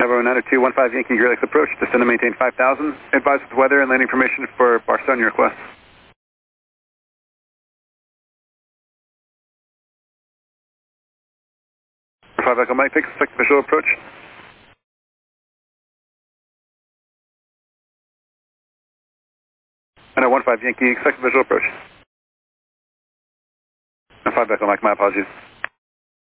Bravo 90215 Yankee Great Lakes approach, descend to maintain 5,000. Advise with weather and landing permission for Barcelona request. 5 Echo Mike, take select visual approach. And 15 Yankee, select visual approach. And 5 Echo Mike, my apologies.